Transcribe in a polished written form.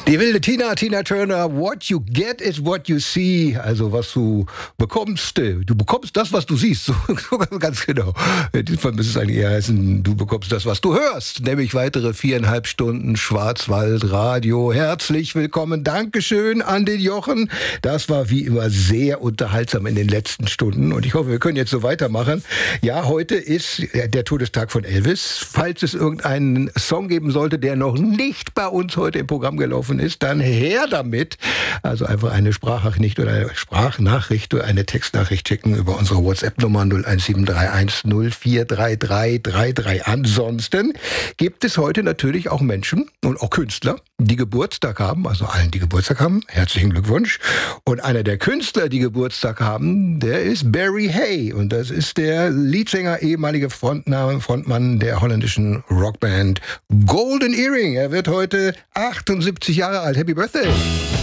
Die wilde Tina Turner, what you get is what you see. Also was du bekommst das, was du siehst. So ganz genau. In diesem Fall müsste es eigentlich eher heißen, du bekommst das, was du hörst. Nämlich weitere 4,5 Stunden Schwarzwaldradio. Herzlich willkommen. Dankeschön an den Jochen. Das war wie immer sehr unterhaltsam in den letzten Stunden. Und ich hoffe, wir können jetzt so weitermachen. Ja, heute ist der Todestag von Elvis. Falls es irgendeinen Song geben sollte, der noch nicht bei uns heute im Programm gelaufen ist, dann her damit. Also einfach eine Sprachnachricht oder eine Textnachricht schicken über unsere WhatsApp-Nummer 01731 043333. Ansonsten gibt es heute natürlich auch Menschen und auch Künstler, die Geburtstag haben, also allen, die Geburtstag haben, herzlichen Glückwunsch. Und einer der Künstler, die Geburtstag haben, der ist Barry Hay. Und das ist der Leadsänger, ehemalige Frontmann der holländischen Rockband Golden Earring. Er wird heute 78 Jahre alt. Happy Birthday!